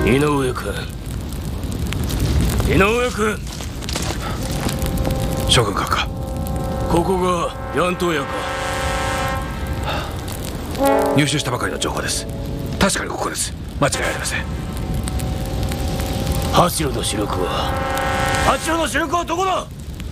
井上君、井上君。 諸君閣下、 ここがヤント屋か。 入手したばかりの情報です。確かにここです。間違いありません。 八郎の主力はどこだ。